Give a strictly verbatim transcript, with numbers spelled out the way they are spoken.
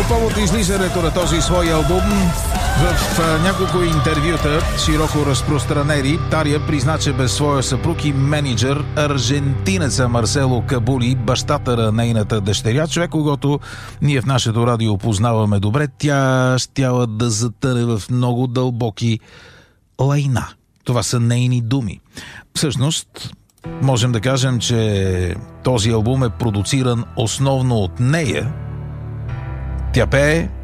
По повод излизането на този свой албум, в а, няколко интервюта, широко разпространени, Тария призна, че без своя съпруг и менеджер, аржентинеца Марсело Кабули, бащата на нейната дъщеря, човек, когото ние в нашето радио познаваме добре, тя щяла да затъне в много дълбоки лайна. Това са нейни думи. Всъщност, можем да кажем, че този албум е продуциран основно от нея. Тя пее,